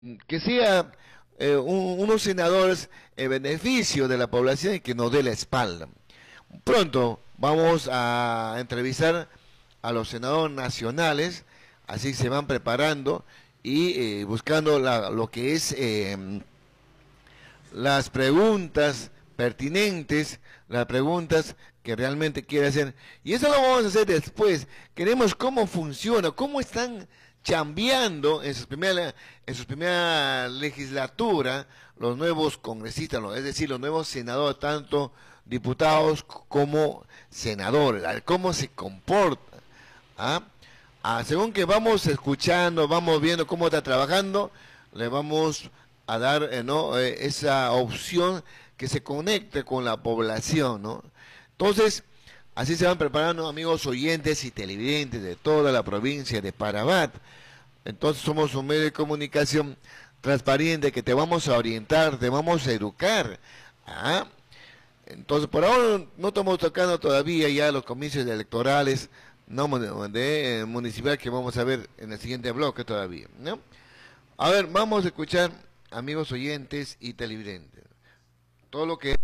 que sea unos senadores en beneficio de la población y que nos dé la espalda. Pronto vamos a entrevistar a los senadores nacionales, así se van preparando y buscando lo que es las preguntas pertinentes, las preguntas que realmente quiere hacer. Y eso lo vamos a hacer después. Queremos cómo funciona, cómo están chambeando en su primera legislatura los nuevos congresistas, es decir, los nuevos senadores, tanto diputados como senadores, cómo se comportan. Según que vamos escuchando, vamos viendo cómo está trabajando, le vamos a dar esa opción que se conecte con la población, ¿no? Entonces, así se van preparando, amigos oyentes y televidentes de toda la provincia de Parabat. Entonces somos un medio de comunicación transparente que te vamos a orientar, te vamos a educar. Entonces, por ahora no estamos tocando todavía ya los comicios electorales de municipal que vamos a ver en el siguiente bloque todavía, ¿no? A ver, vamos a escuchar, amigos oyentes y televidentes, todo lo que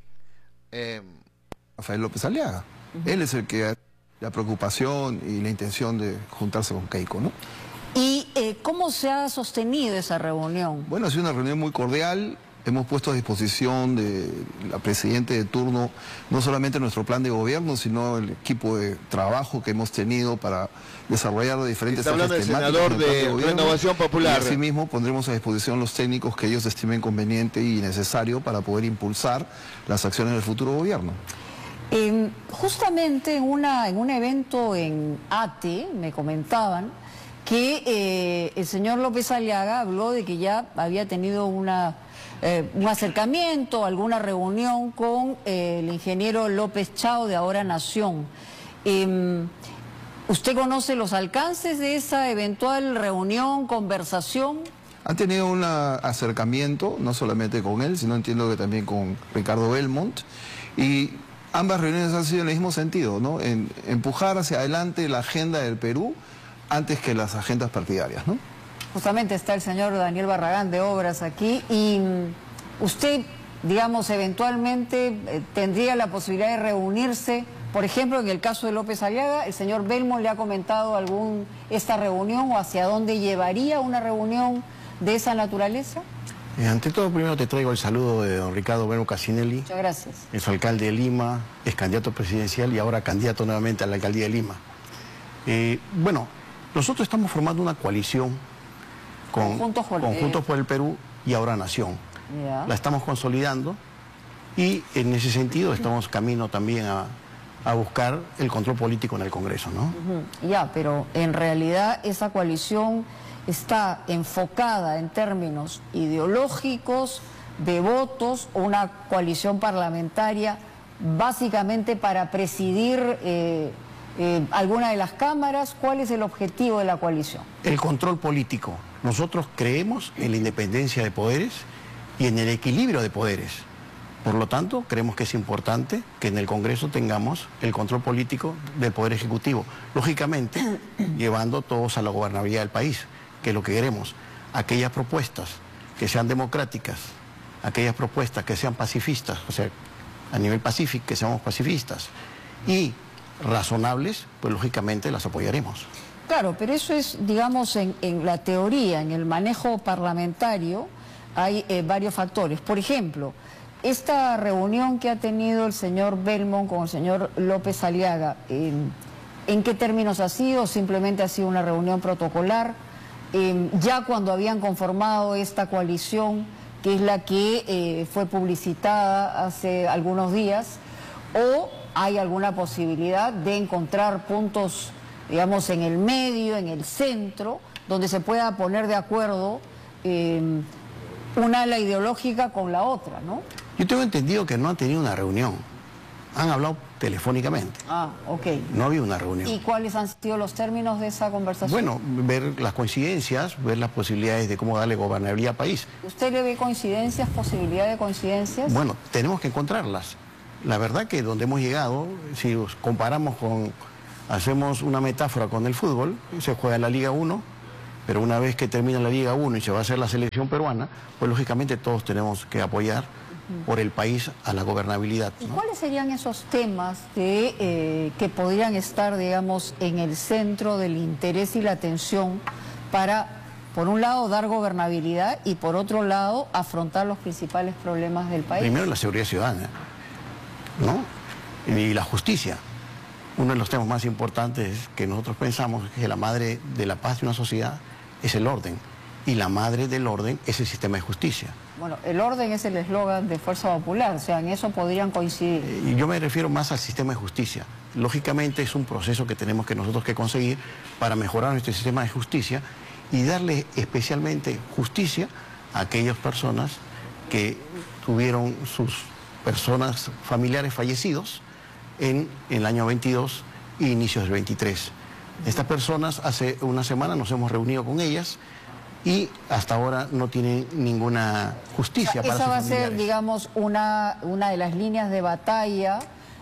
Rafael López Aliaga. Él es el que ha la preocupación y la intención de juntarse con Keiko, ¿no? ¿Y cómo se ha sostenido esa reunión? Bueno, ha sido una reunión muy cordial. Hemos puesto a disposición de la presidenta de turno no solamente nuestro plan de gobierno, sino el equipo de trabajo que hemos tenido para desarrollar diferentes ejes temáticos. Está hablando del senador de Renovación Popular. Y asimismo pondremos a disposición los técnicos que ellos estimen conveniente y necesario para poder impulsar las acciones del futuro gobierno. Justamente en un evento en ATE me comentaban que el señor López Aliaga habló de que ya había tenido un acercamiento, alguna reunión con el ingeniero López Chao de Ahora Nación. ¿Usted conoce los alcances de esa eventual reunión, conversación? Han tenido un acercamiento, no solamente con él, sino entiendo que también con Ricardo Belmont, y ambas reuniones han sido en el mismo sentido, ¿no? En empujar hacia adelante la agenda del Perú antes que las agendas partidarias, ¿no? Justamente está el señor Daniel Barragán de Obras aquí y usted, digamos, eventualmente tendría la posibilidad de reunirse, por ejemplo, en el caso de López Aliaga, el señor Belmont le ha comentado esta reunión o hacia dónde llevaría una reunión de esa naturaleza. Ante todo, primero te traigo el saludo de don Ricardo Bueno Casinelli. Muchas gracias. Es alcalde de Lima, es candidato presidencial y ahora candidato nuevamente a la alcaldía de Lima. Bueno, nosotros estamos formando una coalición con Juntos por el Perú y Ahora Nación. Yeah. La estamos consolidando y en ese sentido estamos camino también a buscar el control político en el Congreso, ¿no? Ya, pero en realidad esa coalición está enfocada en términos ideológicos, de votos, una coalición parlamentaria básicamente para presidir alguna de las cámaras. ¿Cuál es el objetivo de la coalición? El control político. Nosotros creemos en la independencia de poderes y en el equilibrio de poderes. Por lo tanto, creemos que es importante que en el Congreso tengamos el control político del Poder Ejecutivo. Lógicamente, llevando todos a la gobernabilidad del país, que es lo que queremos. Aquellas propuestas que sean democráticas, aquellas propuestas que sean pacifistas, o sea, a nivel pacífico, que seamos pacifistas, y razonables, pues lógicamente las apoyaremos. Claro, pero eso es, digamos, en la teoría, en el manejo parlamentario, hay varios factores. Por ejemplo, esta reunión que ha tenido el señor Belmont con el señor López Aliaga, ¿en qué términos ha sido? ¿Simplemente ha sido una reunión protocolar? Ya cuando habían conformado esta coalición, que es la que fue publicitada hace algunos días, ¿o hay alguna posibilidad de encontrar puntos, digamos, en el medio, en el centro, donde se pueda poner de acuerdo una ala ideológica con la otra, ¿no? Yo tengo entendido que no han tenido una reunión, han hablado telefónicamente. Ok. No había una reunión. ¿Y cuáles han sido los términos de esa conversación? Bueno, ver las coincidencias, ver las posibilidades de cómo darle gobernabilidad al país. ¿Usted le ve coincidencias, posibilidad de coincidencias? Bueno, tenemos que encontrarlas. La verdad que donde hemos llegado, si comparamos hacemos una metáfora con el fútbol, se juega en la Liga 1, pero una vez que termina la Liga 1 y se va a hacer la selección peruana, pues lógicamente todos tenemos que apoyar por el país a la gobernabilidad, ¿no? ¿Y cuáles serían esos temas que podrían estar, digamos, en el centro del interés y la atención para, por un lado, dar gobernabilidad y, por otro lado, afrontar los principales problemas del país? Primero, la seguridad ciudadana, ¿no? Y la justicia. Uno de los temas más importantes que nosotros pensamos es que la madre de la paz de una sociedad es el orden, y la madre del orden es el sistema de justicia. Bueno, el orden es el eslogan de Fuerza Popular, o sea, en eso podrían coincidir. Y yo me refiero más al sistema de justicia. Lógicamente es un proceso que tenemos que nosotros que conseguir para mejorar nuestro sistema de justicia y darle especialmente justicia a aquellas personas que tuvieron sus personas familiares fallecidos en el año 22 e inicios del 23. Estas personas, hace una semana nos hemos reunido con ellas y hasta ahora no tienen ninguna justicia, o sea, para sus familiares. Esa va a ser, digamos, una de las líneas de batalla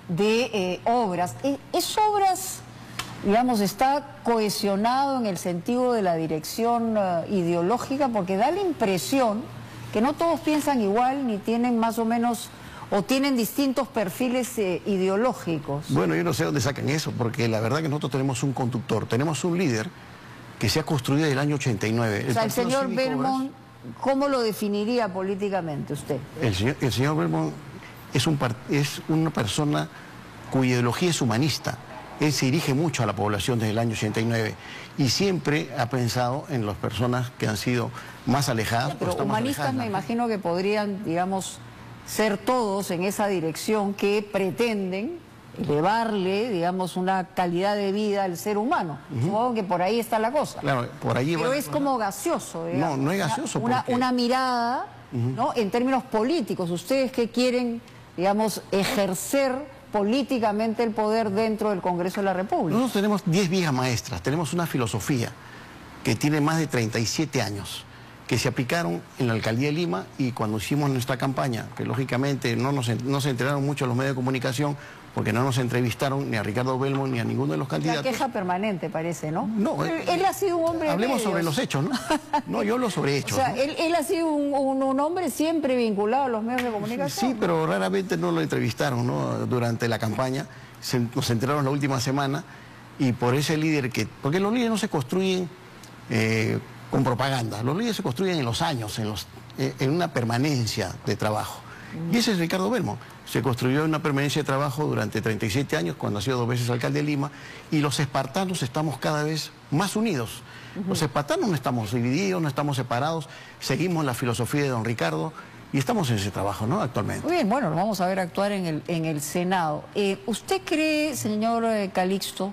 de obras. ¿Es obras, digamos, está cohesionado en el sentido de la dirección ideológica? Porque da la impresión que no todos piensan igual ni tienen más o menos, o tienen distintos perfiles ideológicos. Bueno, yo no sé dónde sacan eso, porque la verdad que nosotros tenemos un conductor, tenemos un líder que se ha construido desde el año 89. O sea, el señor Belmont, ¿cómo lo definiría políticamente usted? El señor Belmont es una persona cuya ideología es humanista. Él se dirige mucho a la población desde el año 89 y siempre ha pensado en las personas que han sido más alejadas. Pero humanistas me imagino que podrían, digamos, ser todos en esa dirección que pretenden elevarle, digamos, una calidad de vida al ser humano. Supongo que por ahí está la cosa. Claro, por ahí pero es como gaseoso, digamos. No, no es gaseoso. Una mirada, ¿no? En términos políticos. ¿Ustedes qué quieren, digamos, ejercer políticamente el poder dentro del Congreso de la República? Nosotros tenemos 10 vías maestras, tenemos una filosofía que tiene más de 37 años, que se aplicaron en la Alcaldía de Lima, y cuando hicimos nuestra campaña, que lógicamente no se enteraron mucho los medios de comunicación, porque no nos entrevistaron ni a Ricardo Belmont ni a ninguno de los candidatos. La queja permanente parece, ¿no? No, él ha sido un hombre hablemos de sobre los hechos, ¿no? No, yo hablo sobre hechos. O sea, ¿no? él ha sido un hombre siempre vinculado a los medios de comunicación. Sí, pero raramente no lo entrevistaron, ¿no? Durante la campaña, nos enteraron la última semana, y por ese líder porque los líderes no se construyen con propaganda, los líderes se construyen en los años, en una permanencia de trabajo. Y ese es Ricardo Belmont. Se construyó una permanencia de trabajo durante 37 años, cuando ha sido 2 veces alcalde de Lima, y los espartanos estamos cada vez más unidos. Los espartanos no estamos divididos, no estamos separados, seguimos la filosofía de don Ricardo y estamos en ese trabajo, ¿no?, actualmente. Muy bien, bueno, lo vamos a ver actuar en el Senado. ¿Usted cree, señor Calixto,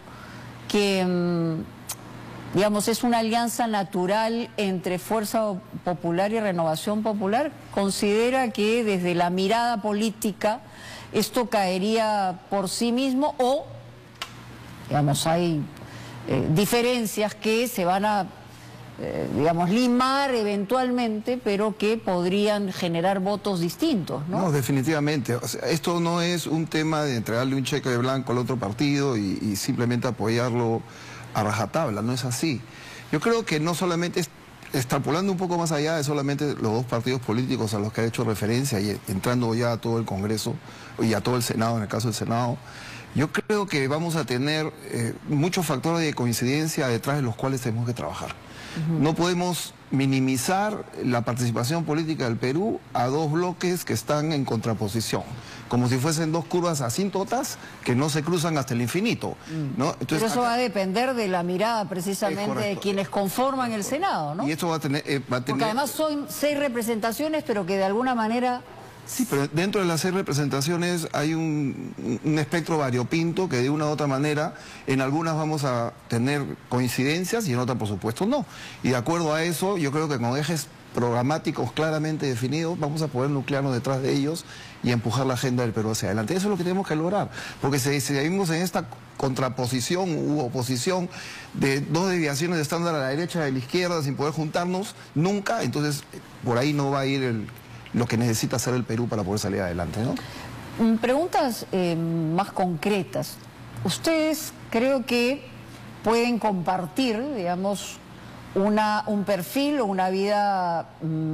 que digamos, es una alianza natural entre Fuerza Popular y Renovación Popular? ¿Considera que desde la mirada política esto caería por sí mismo, o, digamos, hay diferencias que se van a, digamos, limar eventualmente, pero que podrían generar votos distintos, ¿no? No, definitivamente. O sea, esto no es un tema de entregarle un cheque de blanco al otro partido y simplemente apoyarlo a rajatabla, no es así. Yo creo que no solamente, extrapolando un poco más allá de solamente los 2 partidos políticos a los que ha hecho referencia, y entrando ya a todo el Congreso y a todo el Senado, en el caso del Senado, yo creo que vamos a tener muchos factores de coincidencia detrás de los cuales tenemos que trabajar. No podemos minimizar la participación política del Perú a 2 bloques que están en contraposición, como si fuesen 2 curvas asíntotas que no se cruzan hasta el infinito, ¿no? Entonces, pero eso va a depender de la mirada precisamente de quienes conforman el Senado, ¿no? Y esto va a tener... Porque además son 6 representaciones, pero que de alguna manera... Sí, pero dentro de las 6 representaciones hay un espectro variopinto que de una u otra manera en algunas vamos a tener coincidencias y en otras por supuesto no. Y de acuerdo a eso yo creo que con ejes programáticos claramente definidos vamos a poder nuclearnos detrás de ellos y empujar la agenda del Perú hacia adelante. Eso es lo que tenemos que lograr, porque si seguimos en esta contraposición u oposición de 2 desviaciones de estándar a la derecha y a la izquierda sin poder juntarnos nunca, entonces por ahí no va a ir lo que necesita hacer el Perú para poder salir adelante, ¿no? Preguntas más concretas. Ustedes creo que pueden compartir, digamos, un perfil o una vida